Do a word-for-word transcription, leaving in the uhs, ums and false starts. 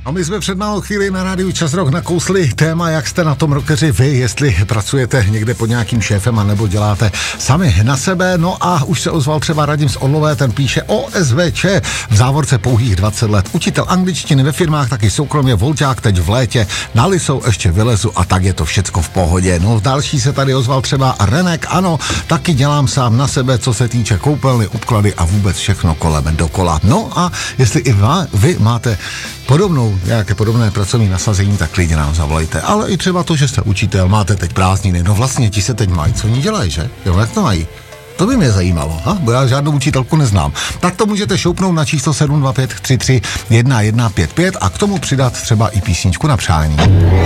A my jsme před malou chvíli na rádiu Čas Rock nakousli téma, jak jste na tom rockeři vy, jestli pracujete někde pod nějakým šéfem, anebo děláte sami na sebe. No a už se ozval třeba Radim z Orlové, ten píše O S V Č, v závorce pouhých dvacet let. Učitel angličtiny ve firmách, taky soukromě volťák, teď v létě, na Lisou ještě vylezu a tak je to všecko v pohodě. No další se tady ozval třeba Renek, ano, taky dělám sám na sebe, co se týče koupelny, obklady a vůbec všechno kolem dokola. No a jestli i vy, vy máte podobnou, nějaké podobné pracovní nasazení, tak klidně nám zavolejte. Ale i třeba to, že jste učitel, máte teď prázdniny, no vlastně ti se teď mají, co oni dělají, že? Jo, jak to mají? To by mě zajímalo, ha? Bo já žádnou učitelku neznám. Tak to můžete šoupnout na číslo sedm dva pět tři tři jedna jedna pět pět a k tomu přidat třeba i písničku na přání.